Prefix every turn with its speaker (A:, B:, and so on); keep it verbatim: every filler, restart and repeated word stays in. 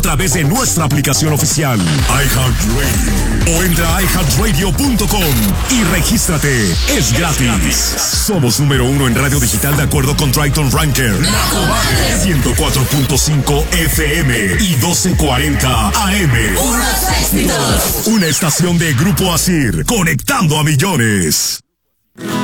A: través de nuestra aplicación oficial, iHeartRadio. O entra a i heart radio punto com y regístrate. Es gratis. Somos número uno en radio digital de acuerdo con Triton Ranker. ciento cuatro punto cinco F M y doce cuarenta A M. Una estación de Grupo Asir, conectando a millones.